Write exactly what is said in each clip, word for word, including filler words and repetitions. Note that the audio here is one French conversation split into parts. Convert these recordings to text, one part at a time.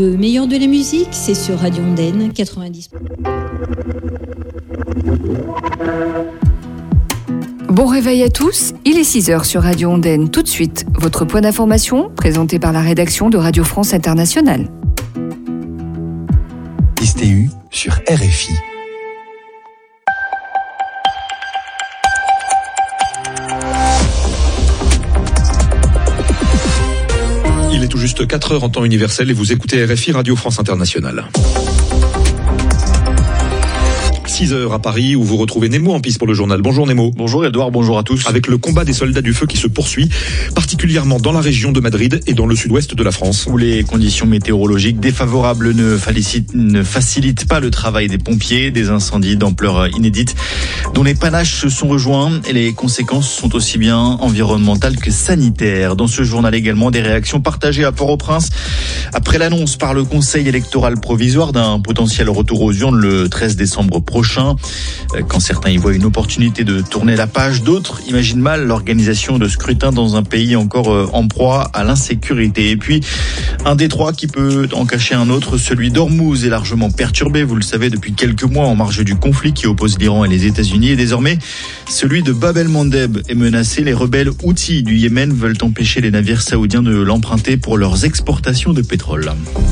Le meilleur de la musique, c'est sur Radio Ondaine quatre-vingt-dix. Bon réveil à tous, il est six heures sur Radio Ondaine. Tout de suite, votre point d'information présenté par la rédaction de Radio France Internationale. S T U sur R F I. Il est tout juste quatre heures en temps universel et vous écoutez R F I Radio France Internationale. six heures à Paris où vous retrouvez Nemo en piste pour le journal. Bonjour Nemo. Bonjour Edouard, bonjour à tous. Avec le combat des soldats du feu qui se poursuit, particulièrement dans la région de Madrid et dans le sud-ouest de la France. Où les conditions météorologiques défavorables ne, ne facilitent pas le travail des pompiers, des incendies d'ampleur inédite dont les panaches se sont rejoints et les conséquences sont aussi bien environnementales que sanitaires. Dans ce journal également, des réactions partagées à Port-au-Prince après l'annonce par le Conseil électoral provisoire d'un potentiel retour aux urnes le treize décembre prochain. Quand certains y voient une opportunité de tourner la page, d'autres imaginent mal l'organisation de scrutins dans un pays encore en proie à l'insécurité. Et puis, un détroit qui peut en cacher un autre, celui d'Ormuz est largement perturbé, vous le savez, depuis quelques mois en marge du conflit qui oppose l'Iran et les États-Unis. Et désormais, celui de Bab el-Mandeb est menacé. Les rebelles Houthis du Yémen veulent empêcher les navires saoudiens de l'emprunter pour leurs exportations de pétrole.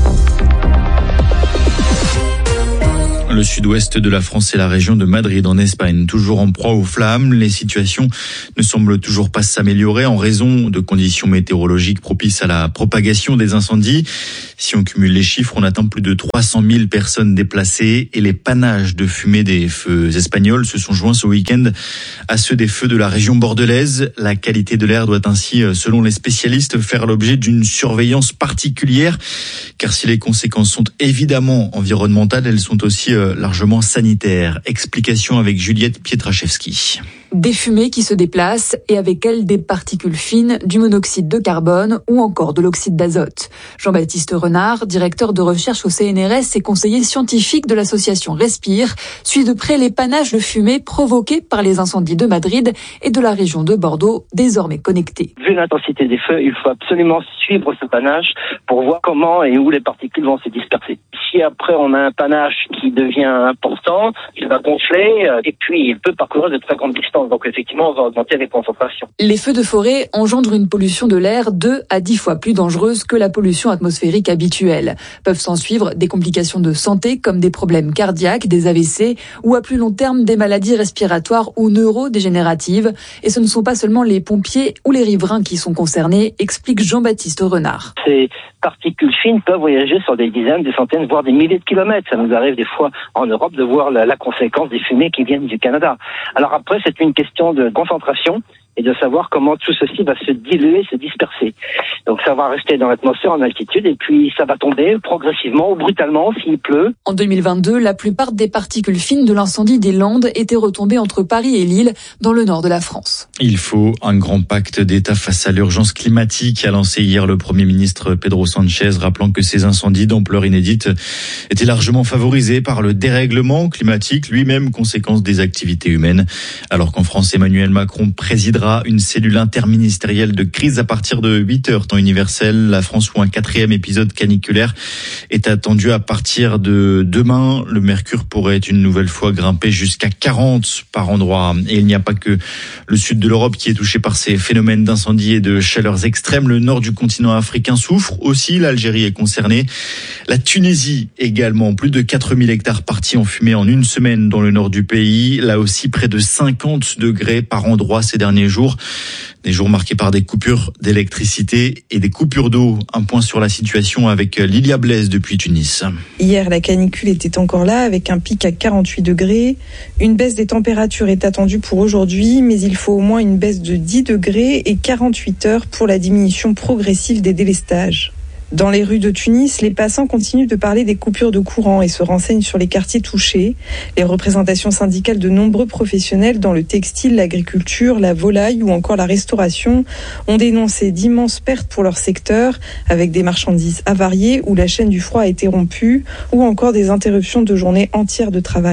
Le sud-ouest de la France et la région de Madrid en Espagne, toujours en proie aux flammes. Les situations ne semblent toujours pas s'améliorer en raison de conditions météorologiques propices à la propagation des incendies. Si on cumule les chiffres, on atteint plus de trois cent mille personnes déplacées et les panaches de fumée des feux espagnols se sont joints ce week-end à ceux des feux de la région bordelaise. La qualité de l'air doit ainsi, selon les spécialistes, faire l'objet d'une surveillance particulière, car si les conséquences sont évidemment environnementales, elles sont aussi largement sanitaires. Explication avec Juliette Pietraszewski. Des fumées qui se déplacent et avec elles des particules fines, du monoxyde de carbone ou encore de l'oxyde d'azote. Jean-Baptiste Renard, directeur de recherche au C N R S et conseiller scientifique de l'association Respire, suit de près les panaches de fumée provoqués par les incendies de Madrid et de la région de Bordeaux, désormais connectés. Vu l'intensité des feux, il faut absolument suivre ce panache pour voir comment et où les particules vont se disperser. Si après on a un panache qui devient important, il va gonfler et puis il peut parcourir de très grandes distances. Donc effectivement, on va augmenter les concentrations. Les feux de forêt engendrent une pollution de l'air deux à dix fois plus dangereuse que la pollution atmosphérique habituelle. Peuvent s'en suivre des complications de santé comme des problèmes cardiaques, des A V C ou à plus long terme des maladies respiratoires ou neurodégénératives. Et ce ne sont pas seulement les pompiers ou les riverains qui sont concernés, explique Jean-Baptiste Renard. Ces particules fines peuvent voyager sur des dizaines, des centaines, voire des milliers de kilomètres. Ça nous arrive des fois en Europe de voir la, la conséquence des fumées qui viennent du Canada. Alors après, c'est une question de concentration et de savoir comment tout ceci va se diluer, se disperser. Donc ça va rester dans l'atmosphère en altitude et puis ça va tomber progressivement ou brutalement s'il pleut. En deux mille vingt-deux, la plupart des particules fines de l'incendie des Landes étaient retombées entre Paris et Lille, dans le nord de la France. Il faut un grand pacte d'État face à l'urgence climatique, a lancé hier le Premier ministre Pedro Sánchez, rappelant que ces incendies d'ampleur inédite étaient largement favorisés par le dérèglement climatique, lui-même conséquence des activités humaines. Alors qu'en France, Emmanuel Macron présidera une cellule interministérielle de crise à partir de huit heures temps universel. La France où un quatrième épisode caniculaire est attendu à partir de demain. Le mercure pourrait une nouvelle fois grimper jusqu'à quarante par endroit. Et il n'y a pas que le sud de l'Europe qui est touché par ces phénomènes d'incendie et de chaleurs extrêmes. Le nord du continent africain souffre aussi. L'Algérie est concernée. La Tunisie également. Plus de quatre mille hectares partis en fumée en une semaine dans le nord du pays. Là aussi, près de cinquante degrés par endroit ces derniers jours. Des jours marqués par des coupures d'électricité et des coupures d'eau. Un point sur la situation avec Lilia Blaise depuis Tunis. Hier, la canicule était encore là avec un pic à quarante-huit degrés. Une baisse des températures est attendue pour aujourd'hui, mais il faut au moins une baisse de dix degrés et quarante-huit heures pour la diminution progressive des délestages. Dans les rues de Tunis, les passants continuent de parler des coupures de courant et se renseignent sur les quartiers touchés. Les représentations syndicales de nombreux professionnels dans le textile, l'agriculture, la volaille ou encore la restauration ont dénoncé d'immenses pertes pour leur secteur, avec des marchandises avariées où la chaîne du froid a été rompue ou encore des interruptions de journées entières de travail.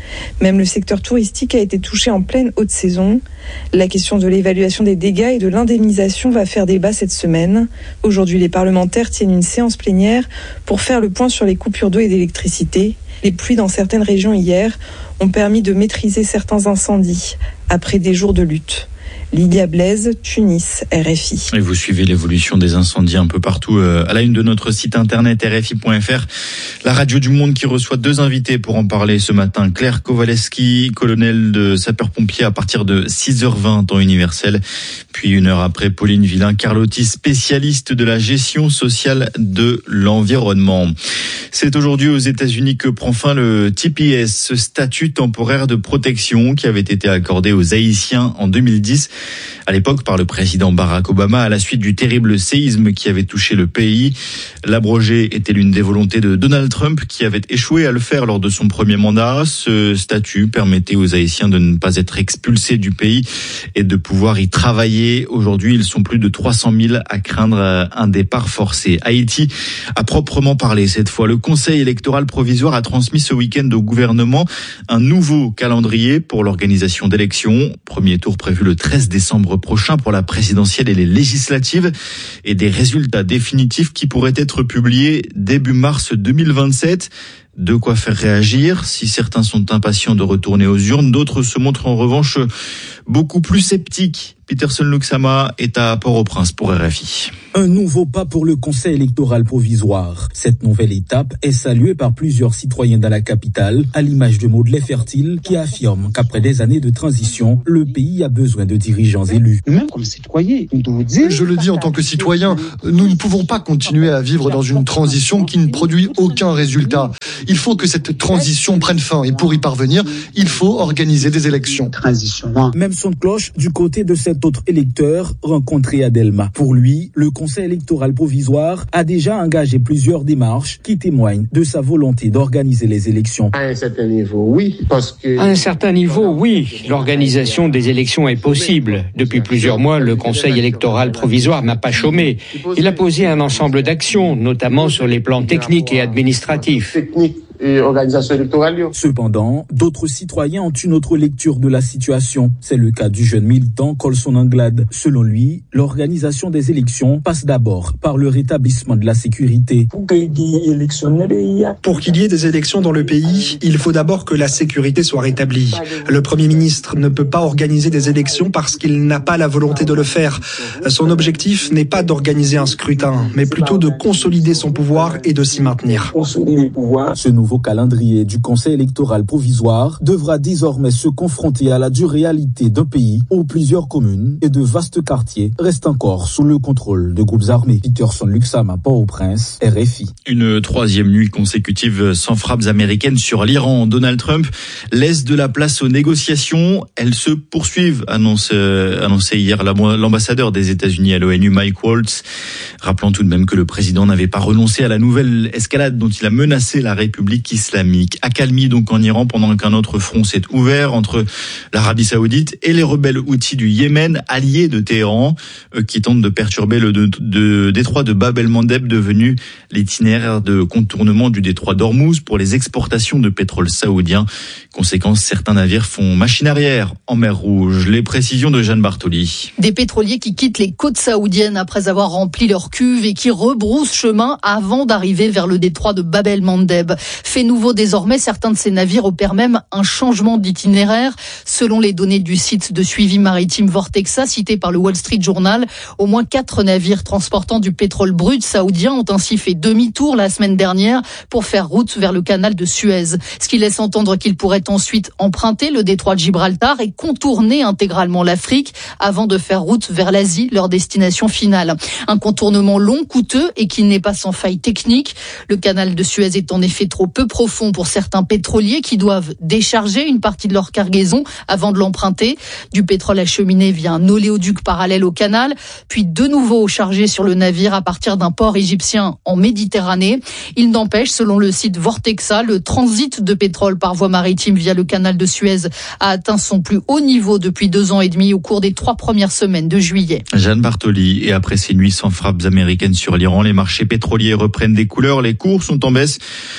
Même le secteur touristique a été touché en pleine haute saison. La question de l'évaluation des dégâts et de l'indemnisation va faire débat cette semaine. Aujourd'hui, les parlementaires tiennent une séance plénière pour faire le point sur les coupures d'eau et d'électricité. Les pluies dans certaines régions hier ont permis de maîtriser certains incendies après des jours de lutte. Lydia Blaise, Tunis, R F I. Et vous suivez l'évolution des incendies un peu partout à la une de notre site internet R F I point F R. La radio du Monde qui reçoit deux invités pour en parler ce matin. Claire Kowaleski, colonel de sapeurs-pompiers à partir de six heures vingt temps universel. Puis une heure après, Pauline Villain-Carlotti, spécialiste de la gestion sociale de l'environnement. C'est aujourd'hui aux États-Unis que prend fin le T P S, ce statut temporaire de protection qui avait été accordé aux Haïtiens en deux mille dix. À l'époque, par le président Barack Obama, à la suite du terrible séisme qui avait touché le pays. L'abroger était l'une des volontés de Donald Trump, qui avait échoué à le faire lors de son premier mandat. Ce statut permettait aux Haïtiens de ne pas être expulsés du pays et de pouvoir y travailler. Aujourd'hui, ils sont plus de trois cent mille à craindre un départ forcé. Haïti a proprement parlé cette fois. Le Conseil électoral provisoire a transmis ce week-end au gouvernement un nouveau calendrier pour l'organisation d'élections. Premier tour prévu le treize décembre prochain pour la présidentielle et les législatives, et des résultats définitifs qui pourraient être publiés début mars deux mille vingt-sept. De quoi faire réagir. Si certains sont impatients de retourner aux urnes, d'autres se montrent en revanche beaucoup plus sceptiques. Peterson Luxama est à Port-au-Prince pour R F I. Un nouveau pas pour le Conseil électoral provisoire. Cette nouvelle étape est saluée par plusieurs citoyens dans la capitale, à l'image de Maud Fertile, qui affirme qu'après des années de transition, le pays a besoin de dirigeants élus. Même comme citoyen, nous devons dire... Je le dis en tant que citoyen, nous ne pouvons pas continuer à vivre dans une transition qui ne produit aucun résultat. Il faut que cette transition prenne fin, et pour y parvenir, il faut organiser des élections. Même son de cloche du côté de cet autre électeur rencontré à Delma. Pour lui, le Conseil électoral provisoire a déjà engagé plusieurs démarches qui témoignent de sa volonté d'organiser les élections. À un certain niveau, oui, parce que... À un certain niveau, oui, l'organisation des élections est possible. Depuis plusieurs mois, le Conseil électoral provisoire n'a pas chômé. Il a posé un ensemble d'actions, notamment sur les plans techniques et administratifs. Et organisation électorale. Cependant, d'autres citoyens ont une autre lecture de la situation. C'est le cas du jeune militant Colson Anglade. Selon lui, l'organisation des élections passe d'abord par le rétablissement de la sécurité. Pour qu'il y ait des élections dans le pays, il faut d'abord que la sécurité soit rétablie. Le Premier ministre ne peut pas organiser des élections parce qu'il n'a pas la volonté de le faire. Son objectif n'est pas d'organiser un scrutin, mais plutôt de consolider son pouvoir et de s'y maintenir. Ce nouveau calendrier du Conseil électoral provisoire devra désormais se confronter à la dure réalité d'un pays où plusieurs communes et de vastes quartiers restent encore sous le contrôle de groupes armés. Peterson Luxama, Port-au-Prince, R F I. Une troisième nuit consécutive sans frappes américaines sur l'Iran. Donald Trump laisse de la place aux négociations. Elles se poursuivent, annonce, euh, annoncé hier l'ambassadeur des États-Unis à l'ONU, Mike Waltz. Rappelant tout de même que le président n'avait pas renoncé à la nouvelle escalade dont il a menacé la République islamique. Accalmie donc en Iran pendant qu'un autre front s'est ouvert entre l'Arabie Saoudite et les rebelles houthis du Yémen, alliés de Téhéran, qui tentent de perturber le de, de, détroit de Bab el-Mandeb, devenu l'itinéraire de contournement du détroit d'Ormuz pour les exportations de pétrole saoudien. Conséquence, certains navires font machine arrière en mer Rouge. Les précisions de Jeanne Bartoli. Des pétroliers qui quittent les côtes saoudiennes après avoir rempli leur cuve et qui rebroussent chemin avant d'arriver vers le détroit de Bab el-Mandeb. Fait nouveau désormais, certains de ces navires opèrent même un changement d'itinéraire. Selon les données du site de suivi maritime Vortexa, cité par le Wall Street Journal, au moins quatre navires transportant du pétrole brut saoudien ont ainsi fait demi-tour la semaine dernière pour faire route vers le canal de Suez. Ce qui laisse entendre qu'ils pourraient ensuite emprunter le détroit de Gibraltar et contourner intégralement l'Afrique avant de faire route vers l'Asie, leur destination finale. Un contournement long, coûteux et qui n'est pas sans faille technique. Le canal de Suez est en effet trop peu profond pour certains pétroliers qui doivent décharger une partie de leur cargaison avant de l'emprunter. Du pétrole acheminé via un oléoduc parallèle au canal, puis de nouveau chargé sur le navire à partir d'un port égyptien en Méditerranée. Il n'empêche, selon le site Vortexa, le transit de pétrole par voie maritime via le canal de Suez a atteint son plus haut niveau depuis deux ans et demi au cours des trois premières semaines de juillet. Jeanne Bartoli. Et après ces nuits sans frappes américaines sur l'Iran, les marchés pétroliers reprennent des couleurs. Les cours sont en baisse. Moins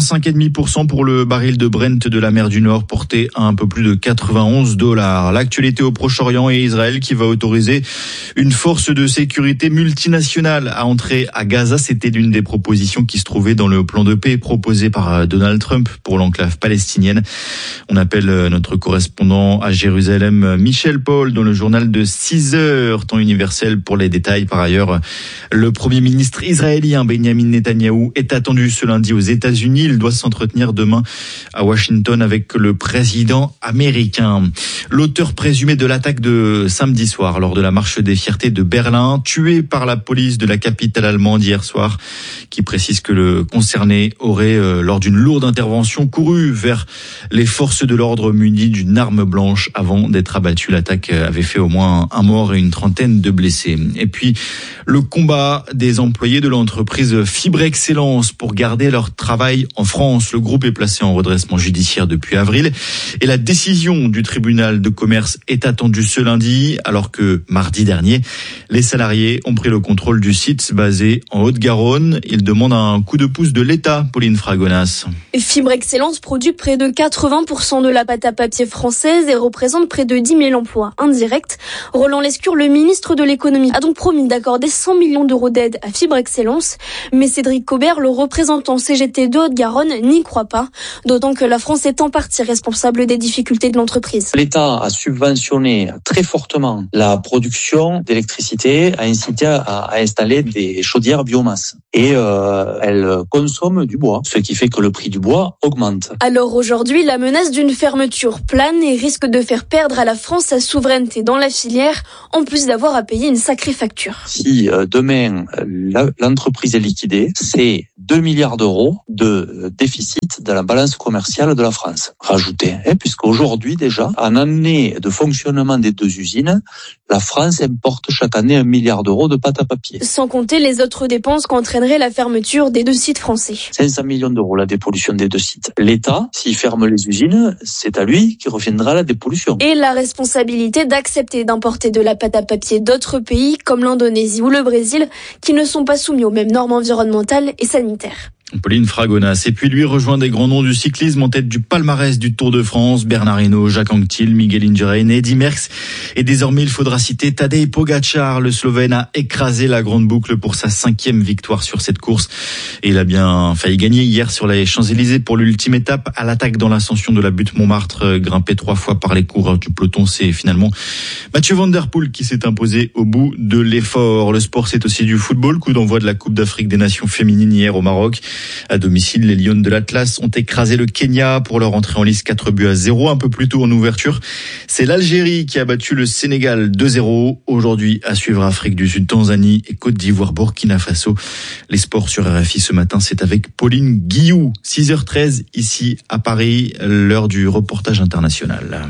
cinq virgule cinq pour cent pour le baril de Brent de la mer du Nord, porté à un peu plus de quatre-vingt-onze dollars. L'actualité au Proche-Orient et Israël qui va autoriser une force de sécurité multinationale à entrer à Gaza. C'était l'une des propositions qui se trouvait dans le plan de paix proposé par Donald Trump pour l'enclave palestinienne. On appelle notre correspondant à Jérusalem, Michel Paul, dans le journal de six heures, temps universel pour les détails. Par ailleurs, le Premier ministre israélien Benjamin Netanyahou est attendu ce lundi aux États-Unis. Il doit s'entretenir demain à Washington avec le président américain. L'auteur présumé de l'attaque de samedi soir lors de la marche des fiertés de Berlin, tué par la police de la capitale allemande hier soir, qui précise que le concerné aurait, euh, lors d'une lourde intervention, couru vers les forces de l'ordre munies d'une arme blanche avant d'être abattu. L'attaque avait fait au moins un mort et une trentaine de blessés. Et puis, le combat des employés de l'entreprise Fibre Excellence pour garder leur travail en France. Le groupe est placé en redressement judiciaire depuis avril et la décision du tribunal de commerce est attendue ce lundi, alors que mardi dernier, les salariés ont pris le contrôle du site basé en Haute-Garonne. Ils demandent un coup de pouce de l'État, Pauline Fragonas. Fibre Excellence produit près de quatre-vingts pour cent de la pâte à papier française et représente près de dix mille emplois indirects. Roland Lescure, le ministre de l'économie, a donc promis d'accorder cent millions d'euros d'aide à Fibre Excellence. Mais Cédric Cobert, le représentant C G T de Haute-Garonne, n'y croit pas, d'autant que la France est en partie responsable des difficultés de l'entreprise. L'État a subventionné très fortement la production d'électricité, a incité à, à installer des chaudières biomasse. Et euh, elle consomme du bois, ce qui fait que le prix du bois augmente. Alors aujourd'hui, la menace d'une fermeture plane et risque de faire perdre à la France sa souveraineté dans la filière, en plus d'avoir à payer une sacrée facture. Si euh, demain la, l'entreprise est liquidée, c'est deux milliards d'euros de déficit de la balance commerciale de la France. Rajouté, hein, puisqu'aujourd'hui déjà, en année de fonctionnement des deux usines, la France importe chaque année un milliard d'euros de pâte à papier. Sans compter les autres dépenses qu'entraînerait la fermeture des deux sites français. cinq cents millions d'euros la dépollution des deux sites. L'État, s'il ferme les usines, c'est à lui qui reviendra la dépollution. Et la responsabilité d'accepter d'importer de la pâte à papier d'autres pays comme l'Indonésie ou le Brésil qui ne sont pas soumis aux mêmes normes environnementales et sanitaires. Pauline Fragonas. Et puis lui rejoint des grands noms du cyclisme en tête du palmarès du Tour de France. Bernard Hinault, Jacques Anquetil, Miguel Indurain, Eddy Merckx. Et désormais, il faudra citer Tadej Pogačar. Le Slovène a écrasé la grande boucle pour sa cinquième victoire sur cette course. Et il a bien failli gagner hier sur les Champs-Élysées pour l'ultime étape à l'attaque dans l'ascension de la butte Montmartre. Grimpé trois fois par les coureurs du peloton, c'est finalement Mathieu Van Der Poel qui s'est imposé au bout de l'effort. Le sport, c'est aussi du football. Coup d'envoi de la Coupe d'Afrique des Nations féminines hier au Maroc. À domicile, les Lions de l'Atlas ont écrasé le Kenya pour leur entrée en lice quatre buts à zéro. Un peu plus tôt en ouverture, c'est l'Algérie qui a battu le Sénégal deux zéro. Aujourd'hui, à suivre Afrique du Sud, Tanzanie et Côte d'Ivoire, Burkina Faso. Les sports sur R F I ce matin, c'est avec Pauline Guillou. six heures treize ici à Paris, l'heure du reportage international.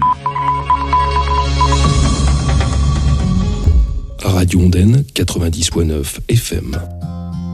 Radio Ondaine, quatre-vingt-dix virgule neuf F M.